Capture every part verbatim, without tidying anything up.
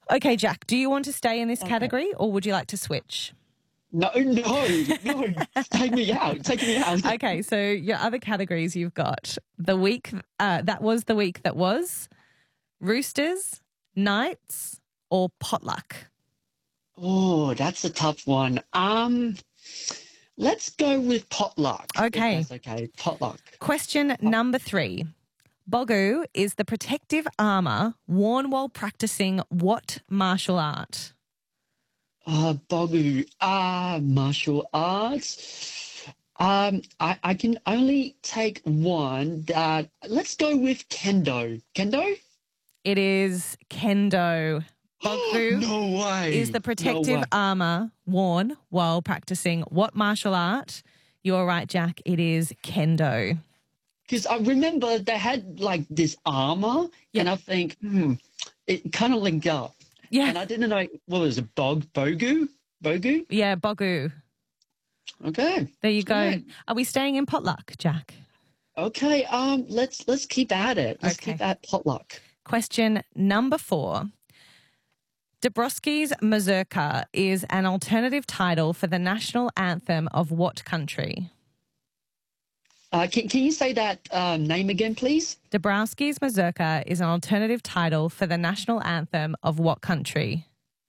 Okay, Jack, do you want to stay in this Okay. category or would you like to switch? No, no, no. Take me out. Take me out. Okay, so your other categories you've got the week, uh, that was the week that was, roosters, nights, or potluck. Oh, that's a tough one. Um, let's go with potluck. if Okay. that's okay. Potluck. Question number three. Bogu is the protective armour worn while practicing what martial art? Uh, Bogu. Ah, martial arts. Um, I, I can only take one. That let's go with kendo. Kendo? It is kendo. Bogu No way. is the No protective way. armour worn while practicing what martial art? You're right, Jack. It is kendo. Because I remember they had like this armor, Yeah. and I think, hmm, it kind of linked up. Yeah. And I didn't know what was it, bog, bogu, bogu. Yeah, Bogu. Okay, There you go. Right. Are we staying in potluck, Jack? okay. Um, let's let's keep at it. Let's Okay. keep at potluck. Question number four. Dabrowski's Mazurka is an alternative title for the national anthem of what country? Uh, can can you say that um, name again, please? Dabrowski's Mazurka is an alternative title for the national anthem of what country?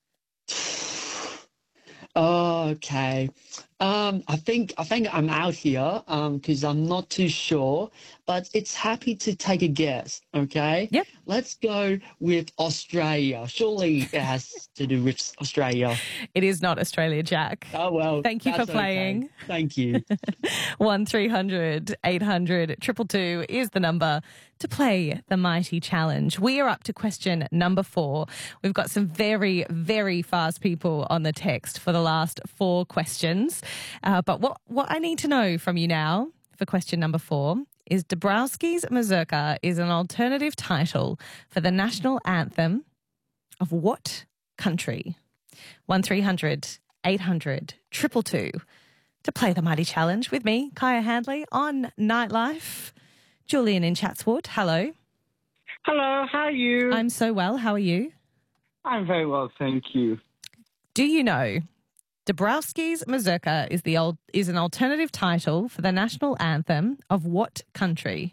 Okay. Um, I think I think I'm out here um because I'm not too sure, but it's happy to take a guess. Okay. Yep. Let's go with Australia. Surely it has to do with Australia. It is not Australia, Jack. Oh well. Thank you for that's okay. playing. Thank you. one three hundred eight hundred two two two is the number to play the Mighty Challenge. We are up to question number four. We've got some very, very fast people on the text for the last four questions. Uh, but what, what I need to know from you now for question number four is Dabrowski's Mazurka is an alternative title for the national anthem of what country? one three hundred eight hundred two two two to play the Mighty Challenge with me, Kaya Handley, on Nightlife. Julian in Chatswood, hello. Hello, how are you? I'm so well. How are you? I'm very well, thank you. Do you know Dabrowski's Mazurka is the old is an alternative title for the national anthem of what country?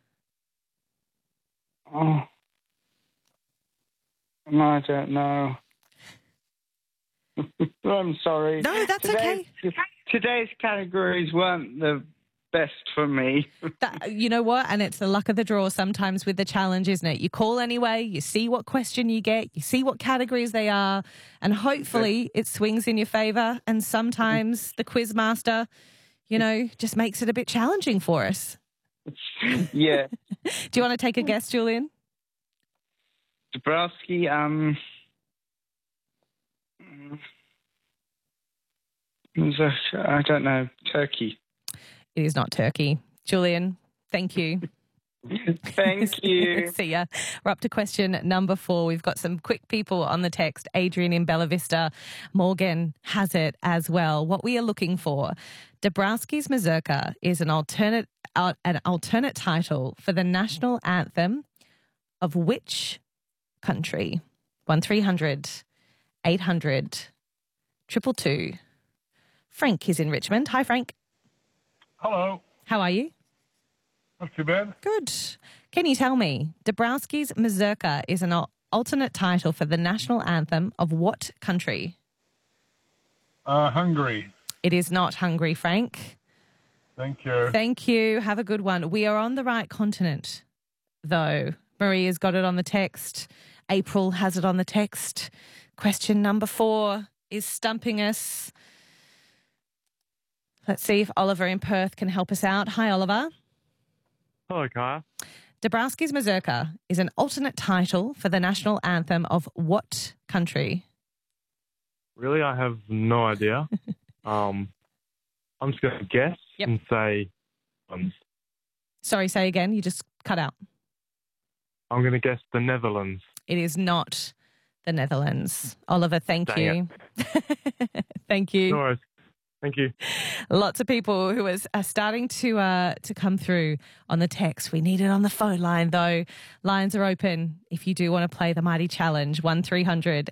Oh, no, I don't know. I'm sorry. No, that's Today's- Today's categories weren't the best for me. That, you know what? And it's the luck of the draw sometimes with the challenge, isn't it? You call anyway, you see what question you get, you see what categories they are, and hopefully it swings in your favour. And sometimes the quiz master, you know, just makes it a bit challenging for us. Yeah. Do you want to take a guess, Julian? Dabrowski, um... I don't know, Turkey. It is not Turkey. Julian, thank you. Thank you. See ya. We're up to question number four. We've got some quick people on the text. Adrian in Bella Vista. Morgan has it as well. What we are looking for. Dabrowski's Mazurka is an alternate, uh, an alternate title for the national anthem of which country? one three hundred eight hundred two two two. Frank is in Richmond. Hi, Frank. Hello. How are you? Not too bad. Good. Can you tell me, Dabrowski's Mazurka is an al- alternate title for the national anthem of what country? Uh, Hungary. It is not Hungary, Frank. Thank you. Thank you. Have a good one. We are on the right continent, though. Maria's got it on the text. April has it on the text. Question number four is stumping us. Let's see if Oliver in Perth can help us out. Hi, Oliver. Hello, Kaya. Dabrowski's Mazurka is an alternate title for the national anthem of what country? Really, I have no idea. um, I'm just going to guess Yep. and say, um, Sorry, say again. You just cut out. I'm going to guess the Netherlands. It is not the Netherlands. Oliver, thank Dang you. Thank you. No worries. Thank you. Lots of people who are, are starting to uh, to come through on the text. We need it on the phone line, though. Lines are open if you do want to play the Mighty Challenge. one three hundred